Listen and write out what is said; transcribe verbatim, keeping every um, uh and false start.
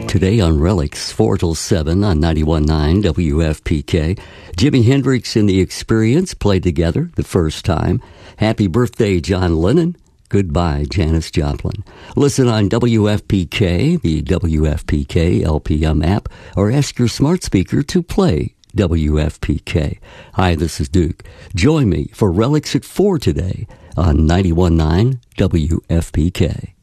Today on Relics, four till seven on ninety-one point nine W F P K. Jimi Hendrix and The Experience played together the first time. Happy birthday, John Lennon. Goodbye, Janis Joplin. Listen on W F P K, the W F P K L P M app, or ask your smart speaker to play W F P K. Hi, this is Duke. Join me for Relics at four today on ninety-one point nine W F P K.